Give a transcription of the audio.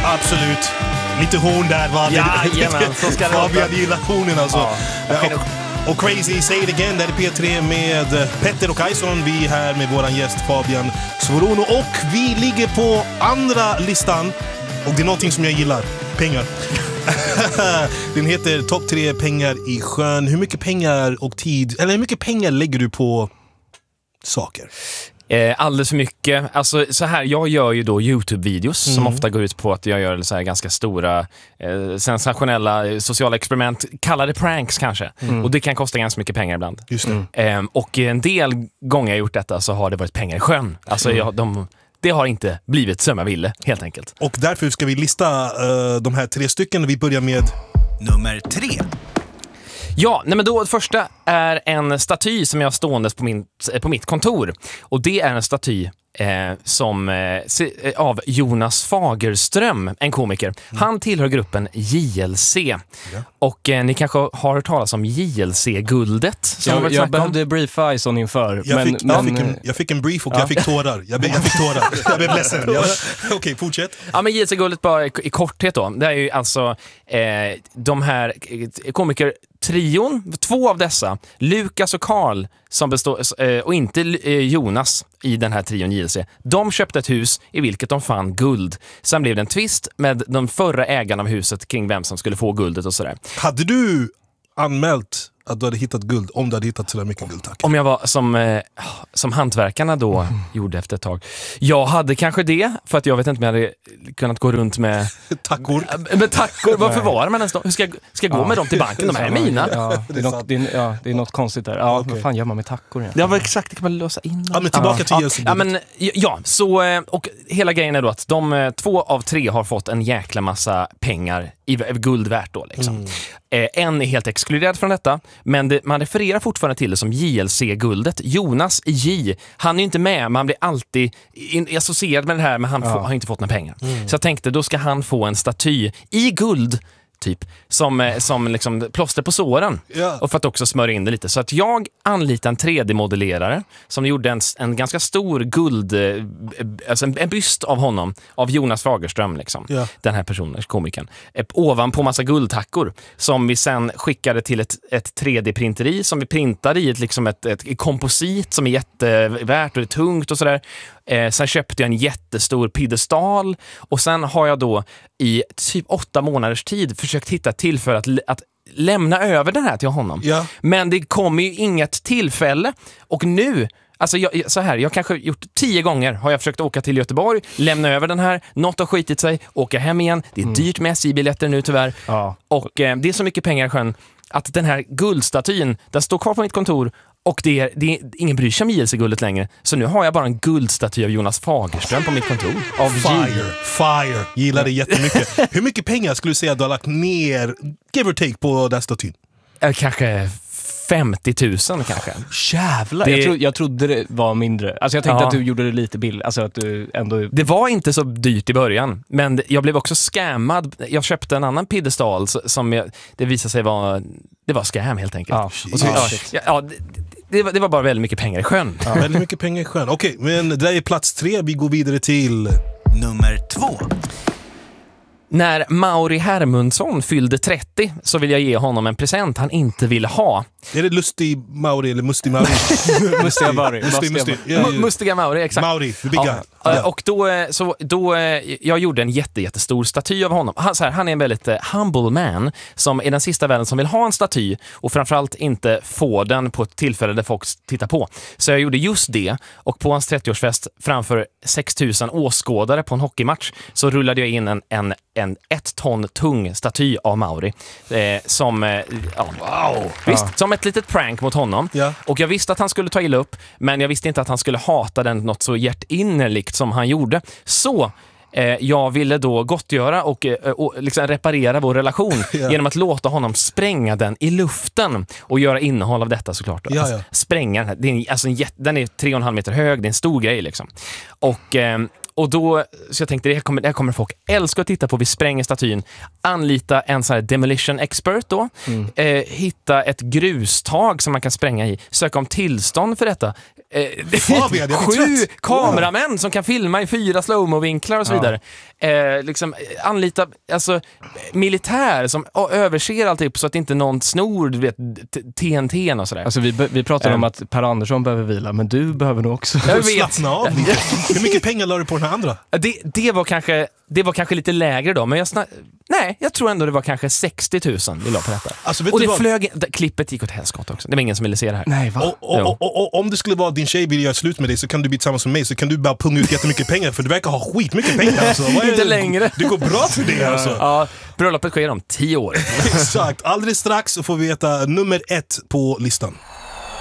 Absolut. Lite horn där, va? Jajamän, så ska det Fabian gillar hornen alltså. Ja. Och Crazy, Say It Again, där är P3 med Petter och Kajson. Vi är här med våran gäst Fabian Svorono. Och vi ligger på andra listan. Och det är någonting som jag gillar. Pengar. Den heter Topp 3 pengar i sjön. Hur mycket pengar och tid, eller hur mycket pengar lägger du på saker? Alldeles för mycket. Alltså så här, jag gör ju då YouTube-videos som ofta går ut på att jag gör så här ganska stora sensationella sociala experiment, kalla det pranks kanske. Och det kan kosta ganska mycket pengar ibland. Just det. Och en del gånger jag gjort detta så har det varit pengar i sjön. Alltså det har inte blivit som jag ville, helt enkelt. Och därför ska vi lista de här 3 stycken. Vi börjar med nummer 3. Ja, nej men då första är en staty som jag har stående på mitt kontor. Och det är en staty av Jonas Fagerström, en komiker. Han tillhör gruppen JLC. Och ni kanske har hört talas om JLC-guldet. Jag behövde briefa Ison inför. Jag fick en brief och jag fick tårar. Jag fick tårar. Jag blev ledsen. Okej, fortsätt. Ja, men JLC-guldet bara i korthet då. Det är ju alltså de här komikertrion, 2 av dessa, Lukas och Karl, som består, och inte Jonas i den här trion JLC. De köpte ett hus i vilket de fann guld. Sen blev det en twist med de förra ägarna av huset kring vem som skulle få guldet och sådär. Hade du anmält att du hade hittat guld om du hade hittat så där mycket guld, tack? Om jag var som hantverkarna då gjorde efter ett tag. Jag hade kanske det, för att jag vet inte om jag hade kunnat gå runt med tackor. Med tackor, varför var man ens då? Hur ska jag gå med dem till banken? De här är mina. Ja, det är något konstigt där. Ja, vad fan gör man med tackor? Det var exakt, det kan man lösa in. Ja, men tillbaka till JLC. Så och hela grejen är då att de 2 av 3 har fått en jäkla massa pengar i guld värt då liksom. En är helt exkluderad från detta, men man refererar fortfarande till det som JLC-guldet. Jonas J, han är ju inte med, man blir alltid associerad med det här, men han har inte fått några pengar. Så jag tänkte, då ska han få en staty i guld typ, som liksom plåster på såren. Och för att också smörja in det lite. Så att jag anlitar en 3D-modellerare som gjorde en ganska stor guld, alltså en byst av honom, av Jonas Fagerström liksom. Den här personen, komikern. Ovanpå massa guldtackor som vi sen skickade till ett 3D-printeri som vi printade i ett komposit som är jättevärt och är tungt och sådär. Sen köpte jag en jättestor piedestal och sen har jag då i typ 8 månaders tid försökt hitta tillfälle att lämna över den här till honom. Men det kommer ju inget tillfälle, och nu, alltså jag kanske gjort 10 gånger har jag försökt åka till Göteborg, lämna över den här, något har skitit sig, åka hem igen. Det är dyrt med SJ-biljetter nu tyvärr. Och det är så mycket pengar i sjön att den här guldstatyn, den står kvar på mitt kontor. Och det är ingen bryr sig om JLC-guldet längre. Så nu har jag bara en guldstaty av Jonas Fagerström på mitt kontor. Av Fire. Gillar det jättemycket. Hur mycket pengar skulle du säga att du har lagt ner, give or take, på den statyn? Kanske 50 000 kanske. Jävlar, jag trodde det var mindre. Alltså jag tänkte att du gjorde det lite billigt. Alltså att du ändå... Det var inte så dyrt i början. Men jag blev också scammad. Jag köpte en annan piedestal som det visade sig det var scam helt enkelt. Det var bara väldigt mycket pengar i sjön. Väldigt mycket pengar i sjön. Okej, men det där är plats 3. Vi går vidare till nummer 2. När Mauri Hermundsson fyllde 30 så vill jag ge honom en present han inte ville ha. Är det Lustig Mauri eller Mustig Mauri? Mustiga Mauri, exakt. Mauri, the big guy. Och då jag gjorde en jättestor staty av honom. Han är en väldigt humble man som är den sista världen som vill ha en staty och framförallt inte få den på ett tillfälle där folk tittar på. Så jag gjorde just det, och på hans 30-årsfest framför 6 000 åskådare på en hockeymatch så rullade jag in en 1 ton tung staty av Mauri som ett litet prank mot honom. Och jag visste att han skulle ta illa upp, men jag visste inte att han skulle hata den något så hjärtinnerligt som han gjorde. Så jag ville då gottgöra och liksom reparera vår relation genom att låta honom spränga den i luften och göra innehåll av detta såklart. Spränga den här. Den är 3,5 meter hög, det är en stor grej liksom. Och då, så jag tänkte, det här kommer folk älska att titta på. Vi spränger statyn. Anlita en sån här demolition expert då. Hitta ett grustag som man kan spränga i. Söka om tillstånd för detta. Fabian, jag blir 7 trött. kameramän som kan filma i 4 slowmo-vinklar och så vidare. Liksom anlita militär som överser alltihop så att inte någon snor, du vet, TNT och sådär. Alltså vi pratar om att Per Andersson behöver vila, men du behöver nog också. Jag vet. Slappna av lite. Hur mycket pengar la du på den här andra? Det var kanske lite lägre då, men jag tror ändå det var kanske 60 000 vi la på detta. Alltså, vet och du det vad? klippet gick åt helskott också. Det var ingen som ville se det här. Nej, va? Och om det skulle vara din tjej vill göra slut med dig så kan du bli tillsammans med mig så kan du bara punga ut jättemycket pengar för du verkar ha skitmycket pengar. Alltså. Inte längre. Det går bra för dig alltså. Ja, bröllopet sker om 10 år. Exakt. Alldeles strax så får vi veta nummer 1 på listan.